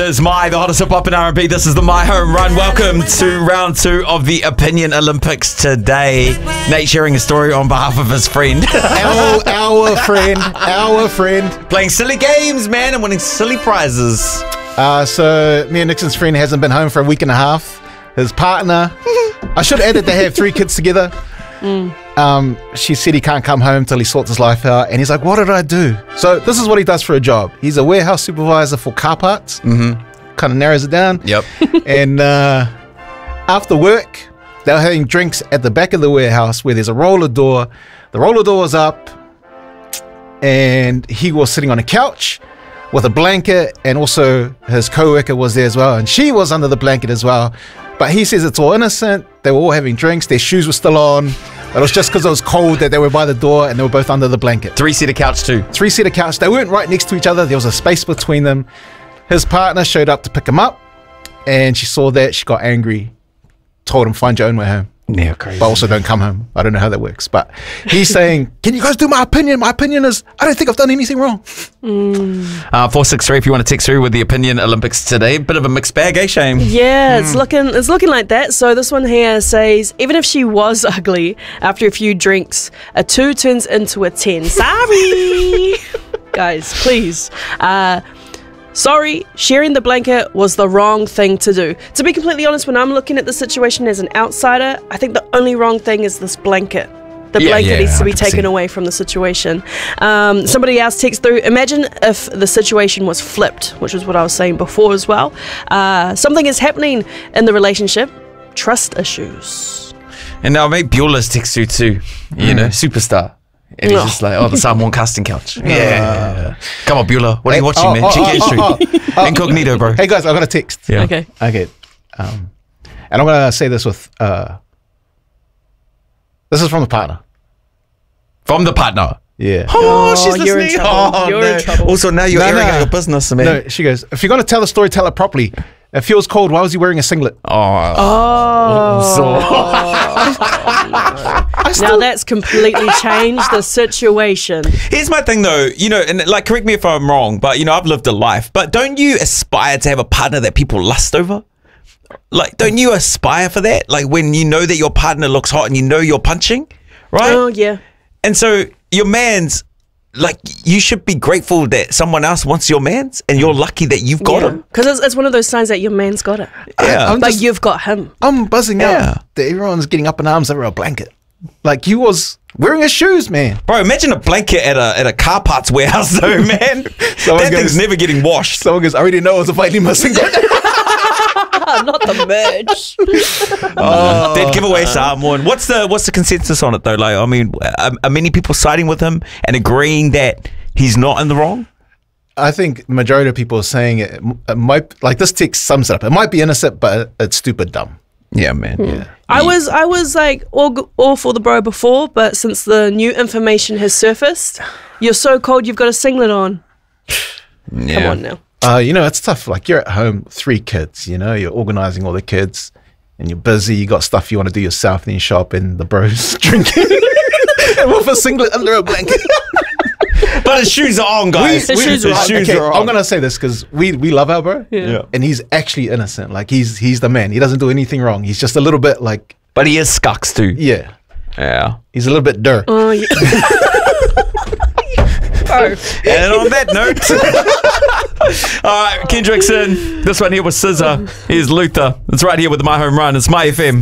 is the hottest hip hop and R&B. This is the My Home Run. Welcome to round 2 of the Opinion Olympics today. Nate sharing a story on behalf of his friend. our friend. Playing silly games, man, and winning silly prizes. So me and Nixon's friend hasn't been home for a week and a half. His partner, I should add that they have 3 kids together. She said he can't come home till he sorts his life out, and he's like, what did I do? So this is what he does for a job. He's a warehouse supervisor for car parts. Kind of narrows it down. Yep. And after work, they were having drinks at the back of the warehouse where there's a roller door. The roller door was up, and he was sitting on a couch with a blanket, and also his co-worker was there as well, and she was under the blanket as well. But he says it's all innocent. They were all having drinks. Their shoes were still on. It was just because it was cold that they were by the door, and they were both under the blanket. 3-seater couch too. 3-seater couch. They weren't right next to each other. There was a space between them. His partner showed up to pick him up, and she saw that. She got angry, told him, find your own way home. Yeah, crazy. But also don't come home. I don't know how that works. But he's saying, can you guys do my opinion? My opinion is, I don't think I've done anything wrong. 463 if you want to text through with the Opinion Olympics today. Bit of a mixed bag, eh, Shame? Yeah, it's looking like that. So this one here says, even if she was ugly, after a few drinks, a 2 turns into a 10. Sorry. Guys, please. Sorry, sharing the blanket was the wrong thing to do. To be completely honest, when I'm looking at the situation as an outsider, I think the only wrong thing is this blanket. The blanket needs to be 100%. taken away from the situation. Somebody else texts through, imagine if the situation was flipped, which is what I was saying before as well. Something is happening in the relationship. Trust issues. And now maybe Beulah's text through too. You know, superstar. And he's just like, the Samoan casting couch. Yeah. Come on, Beulah. What are you watching, man? Check your history. Incognito, bro. Hey guys, I got a text. Yeah. Okay. And I'm going to say this with, this is from the partner. From the partner. Yeah. Oh, she's you're in listening. trouble. You're in trouble. Also, now you're airing out your business, man. No, she goes, if you're going to tell the story, tell it properly. It feels cold. Why was he wearing a singlet? Now that's completely changed the situation. Here's my thing though, and like, correct me if I'm wrong, but I've lived a life, but don't you aspire to have a partner that people lust over? Like, don't you aspire for that? Like when you know that your partner looks hot and you know you're punching, right? Oh, yeah. And so your man's, like, you should be grateful that someone else wants your man's, and you're lucky that you've got him. Because it's one of those signs that your man's got it. Yeah. But you've got him. I'm buzzing out that everyone's getting up in arms over a blanket. Like, he was wearing his shoes, man. Bro, imagine a blanket at a car parts warehouse though, man. That thing's never getting washed. Someone goes, I already know it was a fighting missing. Not the merch. They'd give away Samoan. What's the consensus on it though? Like, I mean, are many people siding with him and agreeing that he's not in the wrong? I think the majority of people are saying it might, like this text sums it up. It might be innocent, but it's stupid dumb. Yeah, man. Yeah. I was like all for the bro before, but since the new information has surfaced, you're so cold you've got a singlet on. Yeah. Come on now. It's tough. Like, you're at home, 3 kids, you're organizing all the kids and you're busy. You got stuff you want to do yourself, and you show up and the bro's drinking and with a singlet under a blanket. But his shoes are on, guys. His shoes are on. I'm going to say this because we love our bro. Yeah. And he's actually innocent. Like, he's the man. He doesn't do anything wrong. He's just a little bit like... But he is scucks too. Yeah. Yeah. He's a little bit dirt. Oh, yeah. And on that note, all right, Kendrickson, this one here was Scissor. Here's Luther. It's right here with My Home Run. It's My FM.